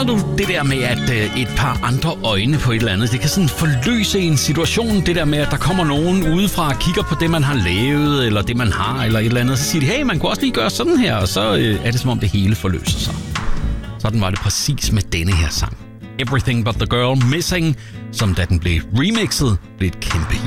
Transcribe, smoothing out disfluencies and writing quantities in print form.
du det der med, at et par andre øjne på et eller andet, det kan sådan forløse en situation, det der med, at der kommer nogen udefra og kigger på det, man har lavet, eller det, man har, eller et eller andet, og så siger de, hey, man kunne også lige gøre sådan her, og så er det som om det hele forløser sig. Sådan var det præcis med denne her sang. Everything But The Girl Missing, som da den blev remixet, blev et kæmpe